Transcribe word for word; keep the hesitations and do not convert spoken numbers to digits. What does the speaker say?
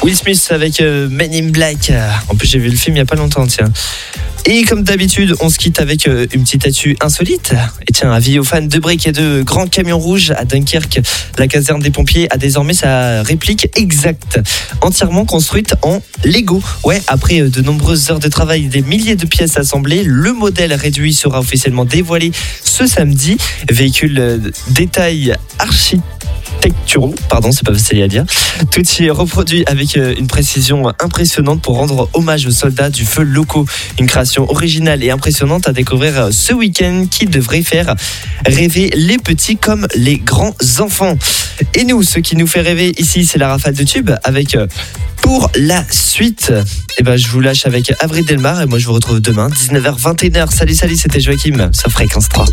Will Smith avec euh, Men in Black. En plus, j'ai vu le film il n'y a pas longtemps, tiens. Et comme d'habitude, on se quitte avec euh, une petite actu insolite. Et tiens, avis aux fans de briques et de grands camions rouges à Dunkerque, la caserne des pompiers a désormais sa réplique exacte, entièrement construite en Lego. Ouais, après euh, de nombreuses heures de travail et des milliers de pièces assemblées, le modèle réduit sera officiellement dévoilé ce samedi. Véhicule euh, détail archi architecturaux, pardon, c'est pas facile à dire. Tout y est reproduit avec une précision impressionnante pour rendre hommage aux soldats du feu locaux. Une création originale et impressionnante à découvrir ce week-end qui devrait faire rêver les petits comme les grands enfants. Et nous, ce qui nous fait rêver ici, c'est la rafale de tubes avec pour la suite. Et ben, je vous lâche avec Avril Delmar et moi je vous retrouve demain dix-neuf heures vingt et une heures. Salut, salut, c'était Joachim sur Fréquence trois.